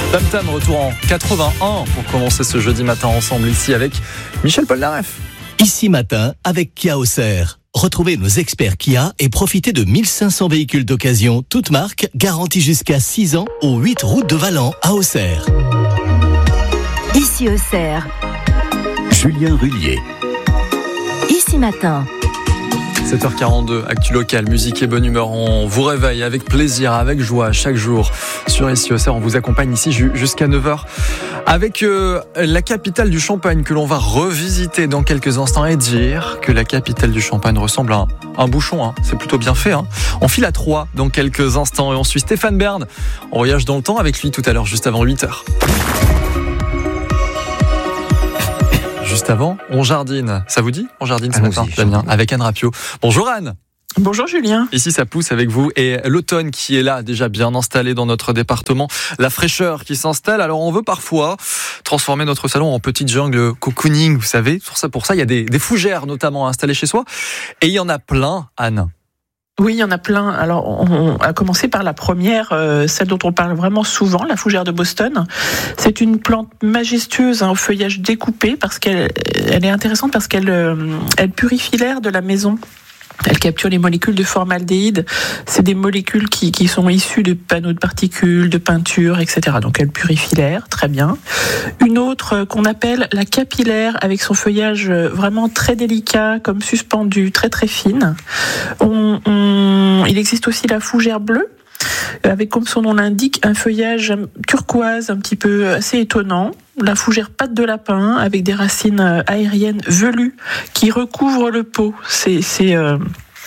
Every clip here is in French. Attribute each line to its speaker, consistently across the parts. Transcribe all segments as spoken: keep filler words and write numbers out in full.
Speaker 1: Tam Tam, retour en quatre-vingt-un pour commencer ce jeudi matin ensemble ici avec Michel Polnareff.
Speaker 2: Ici matin avec Kia Auxerre. Retrouvez nos experts Kia et profitez de mille cinq cents véhicules d'occasion, toutes marques, garantis jusqu'à six ans, aux huit routes de Valent à Auxerre.
Speaker 3: Ici Auxerre.
Speaker 2: Julien Rullier.
Speaker 3: Ici matin.
Speaker 1: sept heures quarante-deux, actu local, musique et bonne humeur. On vous réveille avec plaisir, avec joie, chaque jour. Sur Ici Auxerre, on vous accompagne ici jusqu'à neuf heures avec euh, la capitale du Champagne que l'on va revisiter dans quelques instants et dire que la capitale du Champagne ressemble à un, un bouchon. Hein. C'est plutôt bien fait. Hein. On file à Troyes dans quelques instants et on suit Stéphane Bern. On voyage dans le temps avec lui tout à l'heure, juste avant huit heures. Juste avant, on jardine. Ça vous dit ? On jardine ce matin, Damien, avec Anne Rapio. Bonjour Anne.
Speaker 4: Bonjour Julien.
Speaker 1: Ici ça pousse avec vous et l'automne qui est là, déjà bien installé dans notre département, la fraîcheur qui s'installe. Alors on veut parfois transformer notre salon en petite jungle cocooning, vous savez. Pour ça, pour ça il y a des, des fougères notamment installées chez soi. Et il y en a plein, Anne.
Speaker 4: Oui, il y en a plein. Alors, on a commencé par la première, euh, celle dont on parle vraiment souvent, la fougère de Boston. C'est une plante majestueuse hein, au feuillage découpé parce qu'elle elle est intéressante parce qu'elle euh, elle purifie l'air de la maison. Elle capture les molécules de formaldéhyde. C'est des molécules qui, qui sont issues de panneaux de particules, de peintures, et cetera. Donc elle purifie l'air, très bien. Une autre qu'on appelle la capillaire, avec son feuillage vraiment très délicat, comme suspendu, très très fine. On, on, il existe aussi la fougère bleue, avec, comme son nom l'indique, un feuillage turquoise un petit peu assez étonnant. La fougère patte de lapin avec des racines aériennes velues qui recouvrent le pot. C'est, c'est, euh,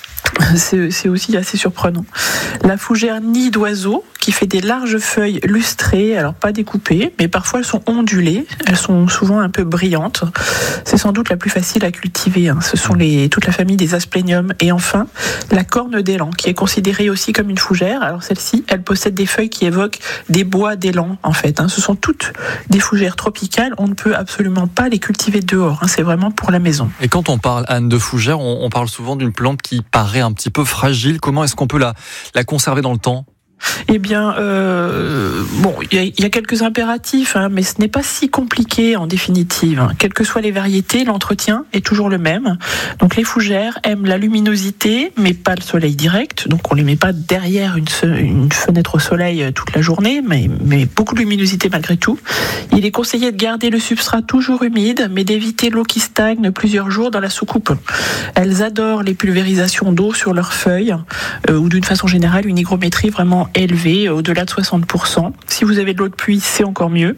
Speaker 4: c'est, c'est aussi assez surprenant. La fougère nid d'oiseau qui fait des larges feuilles lustrées, alors pas découpées, mais parfois elles sont ondulées, elles sont souvent un peu brillantes. C'est sans doute la plus facile à cultiver. Hein. Ce sont les, toute la famille des Asplenium. Et enfin, la corne d'élan, qui est considérée aussi comme une fougère. Alors celle-ci, elle possède des feuilles qui évoquent des bois d'élan, en fait. Hein. Ce sont toutes des fougères tropicales. On ne peut absolument pas les cultiver dehors. Hein. C'est vraiment pour la maison.
Speaker 1: Et quand on parle, Anne, de fougère, on, on parle souvent d'une plante qui paraît un petit peu fragile. Comment est-ce qu'on peut la, la conserver dans le temps ?
Speaker 4: Eh bien, euh, bon, il y, y a quelques impératifs, hein, mais ce n'est pas si compliqué en définitive. Hein. Quelles que soient les variétés, l'entretien est toujours le même. Donc, les fougères aiment la luminosité, mais pas le soleil direct. Donc, on les met pas derrière une, une fenêtre au soleil toute la journée, mais, mais beaucoup de luminosité malgré tout. Il est conseillé de garder le substrat toujours humide, mais d'éviter l'eau qui stagne plusieurs jours dans la soucoupe. Elles adorent les pulvérisations d'eau sur leurs feuilles, euh, ou d'une façon générale, une hygrométrie vraiment élevé, au-delà de soixante pour cent. Si vous avez de l'eau de pluie, c'est encore mieux.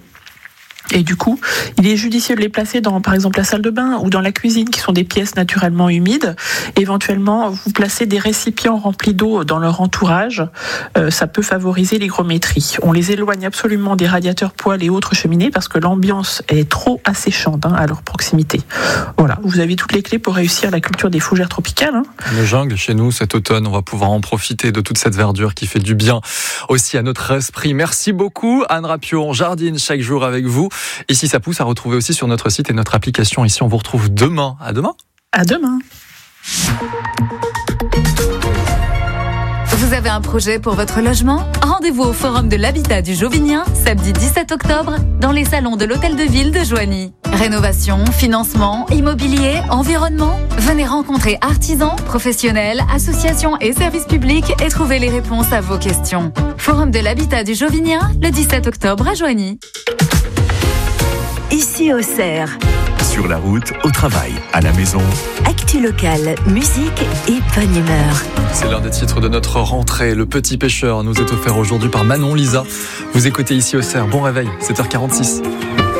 Speaker 4: Et du coup, il est judicieux de les placer dans, par exemple, la salle de bain ou dans la cuisine, qui sont des pièces naturellement humides. Éventuellement, vous placez des récipients remplis d'eau dans leur entourage. Euh, ça peut favoriser l'hygrométrie. On les éloigne absolument des radiateurs, poêles et autres cheminées parce que l'ambiance est trop asséchante hein, à leur proximité. Voilà, vous avez toutes les clés pour réussir la culture des fougères tropicales. Hein.
Speaker 1: Le jungle, chez nous, cet automne, on va pouvoir en profiter de toute cette verdure qui fait du bien aussi à notre esprit. Merci beaucoup, Anne Rapio. On jardine chaque jour avec vous. Ici, ça pousse à retrouver aussi sur notre site et notre application. Ici, on vous retrouve demain. À demain.
Speaker 4: À demain.
Speaker 3: Vous avez un projet pour votre logement ? Rendez-vous au Forum de l'Habitat du Jovinien, samedi dix-sept octobre, dans les salons de l'Hôtel de Ville de Joigny. Rénovation, financement, immobilier, environnement. Venez rencontrer artisans, professionnels, associations et services publics et trouver les réponses à vos questions. Forum de l'Habitat du Jovinien, le dix-sept octobre à Joigny. Ici Auxerre.
Speaker 2: Sur la route, au travail, à la maison.
Speaker 3: Actu locale, musique et bonne humeur.
Speaker 1: C'est l'un des titres de notre rentrée. Le Petit Pêcheur nous est offert aujourd'hui par Manon Lisa. Vous écoutez Ici Auxerre. Bon réveil, sept heures quarante-six.